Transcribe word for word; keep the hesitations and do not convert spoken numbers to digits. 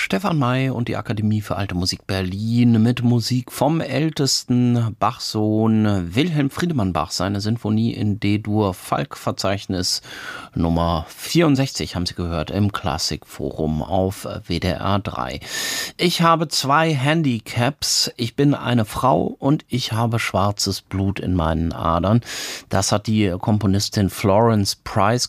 Stefan May und die Akademie für Alte Musik Berlin mit Musik vom ältesten Bach-Sohn Wilhelm Friedemann Bach, seine Sinfonie in D-Dur-Falk-Verzeichnis Nummer vierundsechzig, haben Sie gehört, im Klassikforum auf W D R drei. Ich habe zwei Handicaps. Ich bin eine Frau und ich habe schwarzes Blut in meinen Adern. Das hat die Komponistin Florence Price